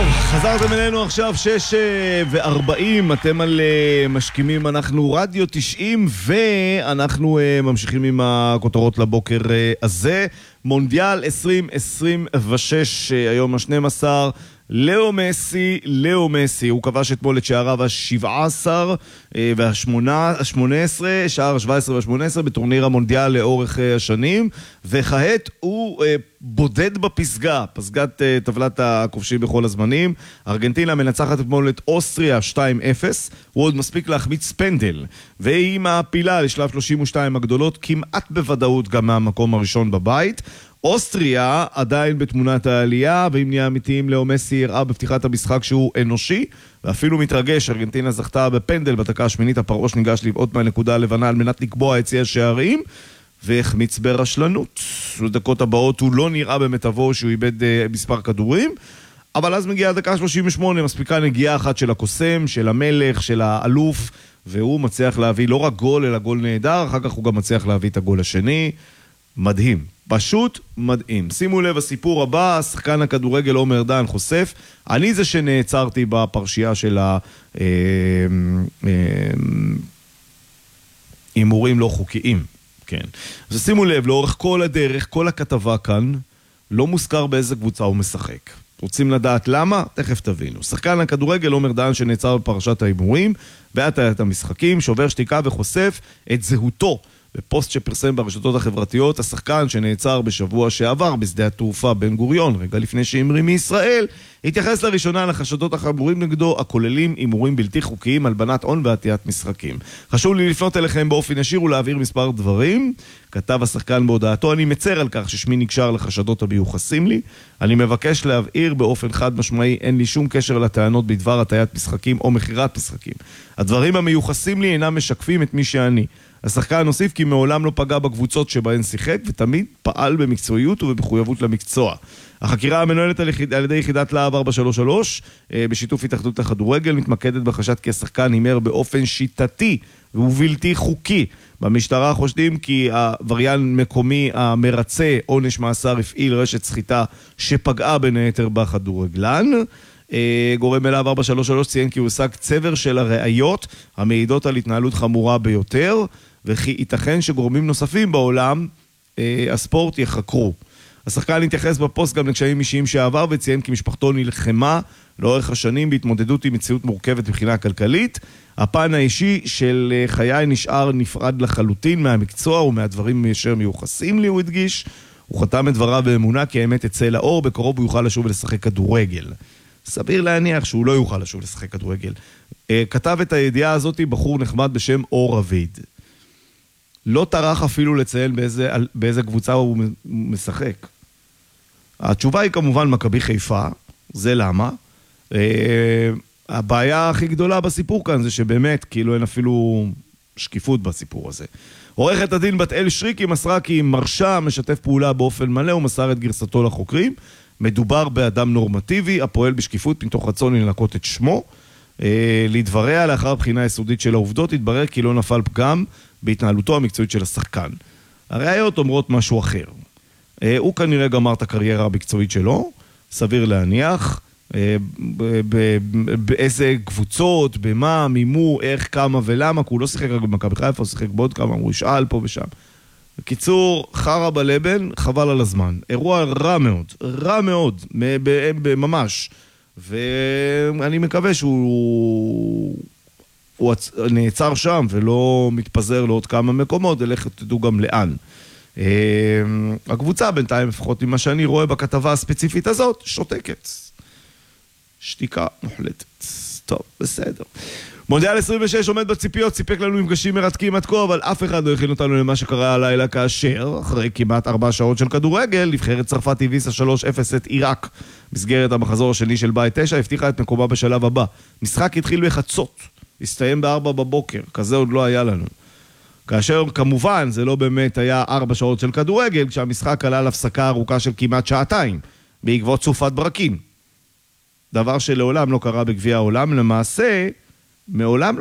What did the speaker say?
טוב, חזרתם אלינו עכשיו 6:40, אתם על משכימים, אנחנו רדיו 90 ואנחנו ממשיכים עם הכותרות לבוקר הזה. מונדיאל 2026, היום ה-12, לאו מסי, הוא כבש אתמול את שעריו ה-17 וה-18, שער ה-17 וה-18 בטורניר המונדיאל לאורך השנים, וכעת הוא בודד בפסגה, פסגת טבלת הכובשים בכל הזמנים. ארגנטינה מנצחת אתמול את אוסטריה 2-0, הוא עוד מספיק להחמיץ פנדל, והיא מעפילה לשלב 32 הגדולות, כמעט בוודאות גם מהמקום הראשון בבית. אוסטריה עדיין בתמונת העלייה, ואם נהיה אמיתיים, לאו מסי הראה בפתיחת המשחק שהוא אנושי, ואפילו מתרגש. ארגנטינה זכתה בפנדל בדקה השמינית, הפרעוש ניגש לבעוט מהנקודה הלבנה על מנת לקבוע את שיא השערים, והחמיץ ברשלנות. בדקות הבאות הוא לא נראה במטבו שהוא איבד מספר כדורים, אבל אז מגיעה הדקה 38, מספיקה נגיעה אחת של הקוסם, של המלך, של האלוף, והוא מצליח להביא לא רק גול, אלא גול נהדר, אחר כך הוא גם מצליח להביא את הגול השני. מדהים, פשוט מדהים. שימו לב, הסיפור הבא, שחקן הכדורגל עומר דן חושף, אני זה שנעצרתי בפרשייה של הימורים לא חוקיים. כן. אז שימו לב, לאורך כל הדרך, כל הכתבה כאן, לא מוזכר באיזה קבוצה הוא משחק. רוצים לדעת למה? תכף תבינו. שחקן הכדורגל עומר דן שנעצר בפרשת ההימורים, והטיית המשחקים, שובר שתיקה וחושף את זהותו. בפוסט שפרסם ברשתות החברתיות, השחקן שנעצר בשבוע שעבר בשדה התעופה בן גוריון, רגע לפני שהמריא מישראל, התייחס לראשונה לחשדות החמורים נגדו, הכוללים הימורים בלתי חוקיים, הלבנת הון והטיית משחקים. חשוב לי לפנות אליכם באופן ישיר ולהעביר מספר דברים. כתב השחקן בהודעתו, אני מצר על כך ששמי נקשר לחשדות המיוחסים לי. אני מבקש להבהיר באופן חד משמעי, אין לי שום קשר לטענות בדבר הטיית משחקים או מחירת משחקים. הדברים המיוחסים לי אינם משקפים את מי שאני. השחקן נוסיף כי מעולם לא פגע בקבוצות שבהן שיחק, ותמיד פעל במקצועיות ובמחויבות למקצוע. החקירה המנוהלת על ידי יחידת להב 433, בשיתוף התאחדות הכדורגל, מתמקדת בחשד כי השחקן הימר באופן שיטתי ובלתי חוקי. במשטרה חושדים כי העבריין מקומי המרצה עונש מאסר הפעיל רשת סחיטה שפגעה בין היתר בכדורגלן. גורם בלהב 433 ציין כי הוא הושג צבר של הראיות המעידות על התנהלות חמורה ביותר, וכי ייתכן שגורמים נוספים בעולם הספורט יחקרו. השחקן התייחס בפוסט גם לקשיים אישיים שעבר, וציין כי משפחתו נלחמה לאורך השנים בהתמודדות עם מציאות מורכבת מבחינה כלכלית. הפן האישי של חיי נשאר נפרד לחלוטין מהמקצוע ומהדברים אשר מיוחסים לי, הוא הדגיש. הוא חתם את דבריו באמונה כי האמת תצא לאור, בקרוב הוא יוכל לשוב ולשחק כדורגל. סביר להניח שהוא לא יוכל לשוב לשחק כדורגל. כתב את הידיעה הזאת בחור נחמד בשם אור רביד. לא טרח אפילו לציין באיזה קבוצה הוא משחק. התשובה היא כמובן מכבי חיפה, זה למה. הבעיה הכי גדולה בסיפור כאן זה שבאמת כאילו אין אפילו שקיפות בסיפור הזה. עורכת הדין בת אל שריקי מסרה כי מרשה משתף פעולה באופן מלא ומסר את גרסתו לחוקרים. מדובר באדם נורמטיבי, הפועל בשקיפות מתוך רצון לנקות את שמו. לדבריה, לאחר בחינה יסודית של העובדות, התברר כי לא נפל פגם בהתנהלותו המקצועית של השחקן. הראיות אומרות משהו אחר. הוא כנראה גמר את הקריירה המקצועית שלו, סביר להניח, באיזה קבוצות, במה, מימו, איך, כמה ולמה, כי הוא לא שיחק רק במכבי חיפה, הוא שיחק בעוד כמה, הוא ישאל פה ושם. בקיצור, חרה בלבן, חבל על הזמן. אירוע רע מאוד, ממש. ואני מקווה שהוא נעצר שם ולא מתפזר לעוד כמה מקומות, אלך תדעו גם לאן. הקבוצה בינתיים, לפחות ממה שאני רואה בכתבה הספציפית הזאת, שותקת. שתיקה מוחלטת. טוב, בסדר. מונדיאל 26 עומד בציפיות, סיפק לנו מפגשים מרתקים עד כה, אבל אף אחד לא הכין אותנו למה שקרה הלילה כאשר, אחרי כמעט 4 שעות של כדורגל, נבחרת צרפת הביסה 3-0 את עיראק. מסגרת המחזור השני של בית 9 הבטיחה את מקומה בשלב הבא. משחק התחיל בחצות, הסתיים ב-4 בבוקר, כזה עוד לא היה לנו. כאשר כמובן זה לא באמת היה 4 שעות של כדורגל, כשהמשחק כלל הפסקה ארוכה של כמעט 2 שעות, בעקבות סופת ברקים. דבר שלעולם לא קרה בגביע העולם, למעשה מעולם לא